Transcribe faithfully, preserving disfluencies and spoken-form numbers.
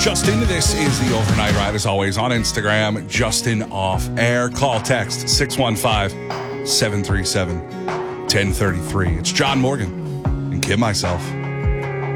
Justin. This is the Overnight Ride, as always, on Instagram. Justin Off Air. Call, text six one five, seven three seven, one zero three three. It's John Morgan and Kim myself.